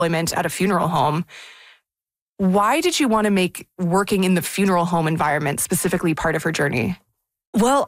employment at a funeral home. Why did you want to make working in the funeral home environment specifically part of her journey? Well,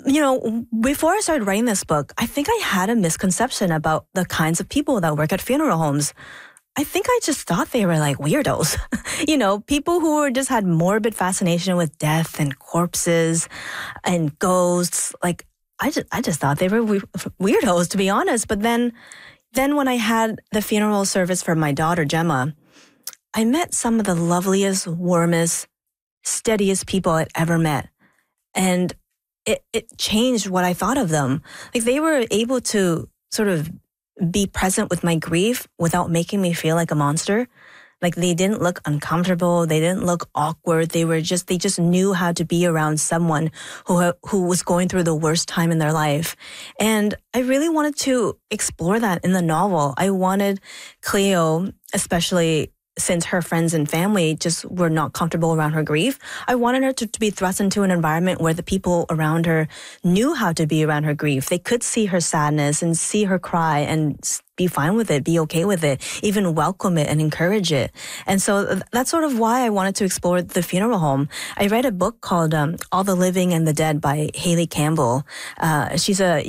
before I started writing this book, I think I had a misconception about the kinds of people that work at funeral homes. I think I just thought they were like weirdos. People who just had morbid fascination with death and corpses and ghosts. Like, I just thought they were weirdos, to be honest. But then when I had the funeral service for my daughter, Gemma, I met some of the loveliest, warmest, steadiest people I'd ever met. And it changed what I thought of them. Like, they were able to sort of be present with my grief without making me feel like a monster. Like, they didn't look uncomfortable. They didn't look awkward. They just knew how to be around someone who was going through the worst time in their life. And I really wanted to explore that in the novel. I wanted Cleo, especially since her friends and family just were not comfortable around her grief, I wanted her to be thrust into an environment where the people around her knew how to be around her grief. They could see her sadness and see her cry and be fine with it, be okay with it, even welcome it and encourage it. And so that's sort of why I wanted to explore the funeral home. I read a book called All the Living and the Dead by Hayley Campbell. She's a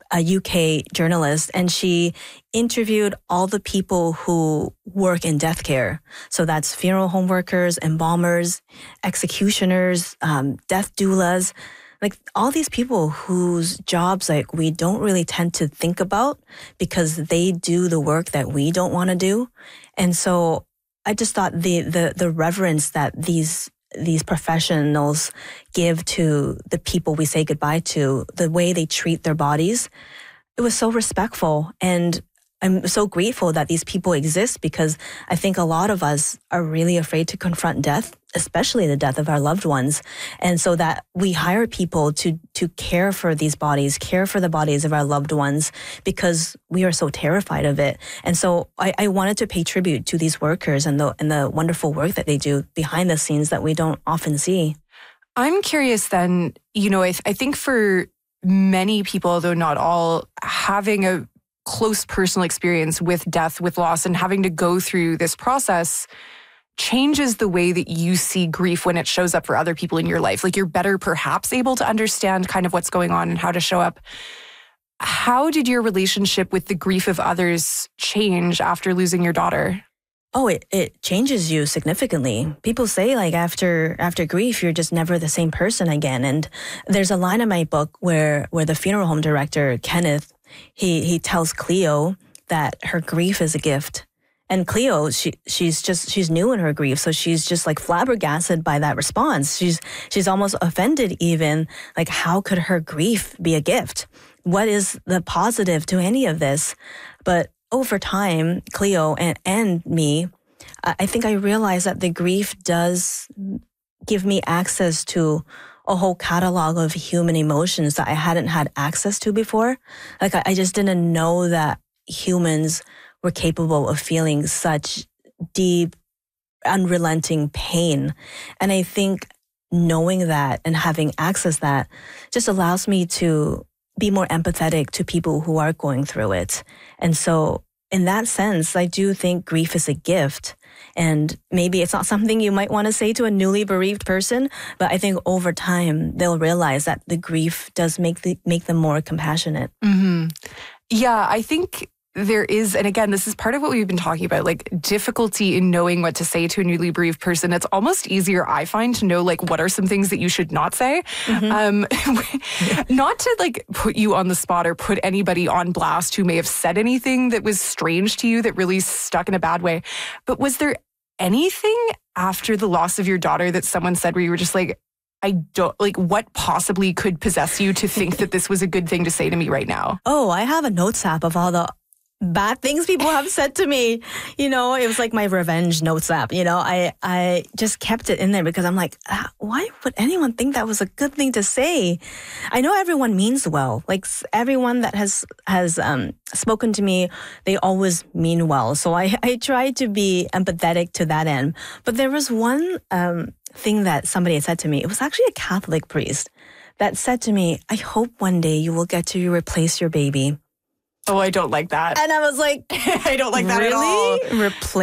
UK journalist, and she interviewed all the people who work in death care. So that's funeral home workers, embalmers, executioners, death doulas, like all these people whose jobs like we don't really tend to think about because they do the work that we don't want to do. And so I just thought the reverence that these professionals give to the people we say goodbye to, the way they treat their bodies, it was so respectful. And I'm so grateful that these people exist, because I think a lot of us are really afraid to confront death, especially the death of our loved ones. And so that we hire people to care for these bodies, care for the bodies of our loved ones, because we are so terrified of it. And so I wanted to pay tribute to these workers and the wonderful work that they do behind the scenes that we don't often see. I'm curious then, I think for many people, though not all, having a close personal experience with death, with loss, and having to go through this process changes the way that you see grief when it shows up for other people in your life. Like, you're better perhaps able to understand kind of what's going on and how to show up. How did your relationship with the grief of others change after losing your daughter? Oh, it changes you significantly. People say like after grief, you're just never the same person again. And there's a line in my book where the funeral home director, Kenneth, he tells Cleo that her grief is a gift. And Cleo, she's new in her grief, so she's just like flabbergasted by that response. She's almost offended even, like, how could her grief be a gift? What is the positive to any of this? But over time, Cleo and me, I think I realized that the grief does give me access to a whole catalog of human emotions that I hadn't had access to before. Like, I just didn't know that humans were capable of feeling such deep, unrelenting pain. And I think knowing that and having access to that just allows me to be more empathetic to people who are going through it. And so in that sense, I do think grief is a gift. And maybe it's not something you might want to say to a newly bereaved person, but I think over time they'll realize that the grief does make them more compassionate. Mm-hmm. Yeah, I think there is, and again, this is part of what we've been talking about, like difficulty in knowing what to say to a newly bereaved person. It's almost easier, I find, to know like what are some things that you should not say. Mm-hmm. Not to like put you on the spot or put anybody on blast who may have said anything that was strange to you that really stuck in a bad way. But was there anything after the loss of your daughter that someone said where you were just like, I don't, like, what possibly could possess you to think that this was a good thing to say to me right now? Oh, I have a notes app of all the bad things people have said to me. It was like my revenge notes app. I just kept it in there because I'm like, why would anyone think that was a good thing to say? I know everyone means well. Like, everyone that has spoken to me, they always mean well. So I try to be empathetic to that end. But there was one thing that somebody had said to me. It was actually a Catholic priest that said to me, I hope one day you will get to replace your baby. Oh, I don't like that. And I was like, I don't like that at all. Replace